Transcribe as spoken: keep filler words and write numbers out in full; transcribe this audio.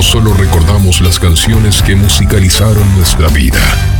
solo recordamos las canciones que musicalizaron nuestra vida,